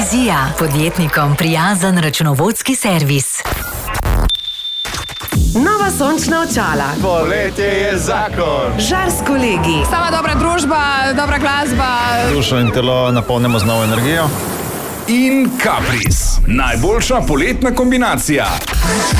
Vizija, podjetnikom prijazen računovodski servis. Nova sončna očala. Poletje je zakon. Žar s kolegi. Sama dobra družba, dobra glasba. Dušo in telo napolnimo z novo energijo. In Caprice, najboljša poletna kombinacija.